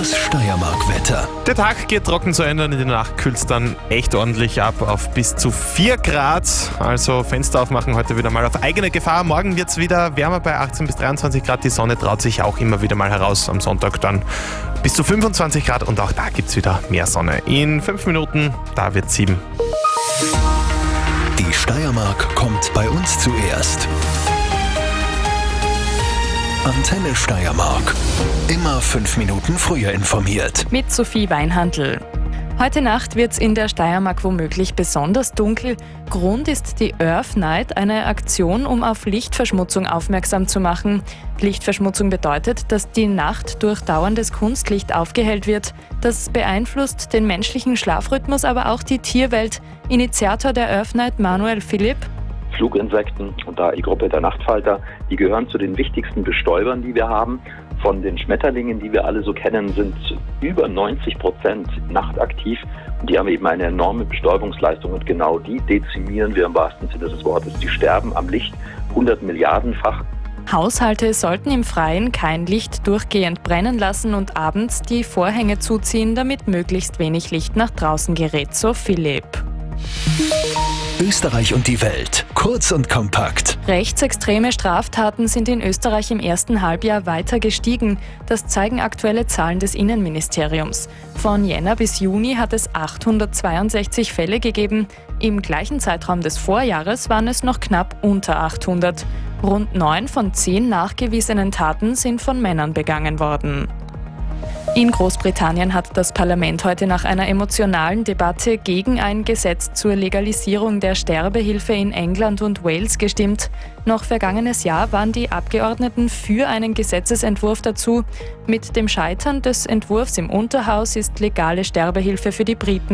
Das Steiermark-Wetter. Der Tag geht trocken zu Ende und in der Nacht kühlt es dann echt ordentlich ab auf bis zu 4 Grad. Also Fenster aufmachen heute wieder mal auf eigene Gefahr. Morgen wird es wieder wärmer bei 18 bis 23 Grad. Die Sonne traut sich auch immer wieder mal heraus. Am Sonntag dann bis zu 25 Grad und auch da gibt es wieder mehr Sonne. In 5 Minuten, da wird 7. Die Steiermark kommt bei uns zuerst. Antenne Steiermark. Immer 5 Minuten früher informiert. Mit Sophie Weinhandl. Heute Nacht wird es in der Steiermark womöglich besonders dunkel. Grund ist die Earth Night, eine Aktion, um auf Lichtverschmutzung aufmerksam zu machen. Lichtverschmutzung bedeutet, dass die Nacht durch dauerndes Kunstlicht aufgehellt wird. Das beeinflusst den menschlichen Schlafrhythmus, aber auch die Tierwelt. Initiator der Earth Night, Manuel Philipp. Fluginsekten und da die Gruppe der Nachtfalter, die gehören zu den wichtigsten Bestäubern, die wir haben. Von den Schmetterlingen, die wir alle so kennen, sind über 90% nachtaktiv und die haben eben eine enorme Bestäubungsleistung und genau die dezimieren wir im wahrsten Sinne des Wortes. Die sterben am Licht 100 Milliardenfach. Haushalte sollten im Freien kein Licht durchgehend brennen lassen und abends die Vorhänge zuziehen, damit möglichst wenig Licht nach draußen gerät, so Philipp. Österreich und die Welt. Kurz und kompakt. Rechtsextreme Straftaten sind in Österreich im ersten Halbjahr weiter gestiegen. Das zeigen aktuelle Zahlen des Innenministeriums. Von Jänner bis Juni hat es 862 Fälle gegeben. Im gleichen Zeitraum des Vorjahres waren es noch knapp unter 800. Rund 9 von 10 nachgewiesenen Taten sind von Männern begangen worden. In Großbritannien hat das Parlament heute nach einer emotionalen Debatte gegen ein Gesetz zur Legalisierung der Sterbehilfe in England und Wales gestimmt. Noch vergangenes Jahr waren die Abgeordneten für einen Gesetzesentwurf dazu. Mit dem Scheitern des Entwurfs im Unterhaus ist legale Sterbehilfe für die Briten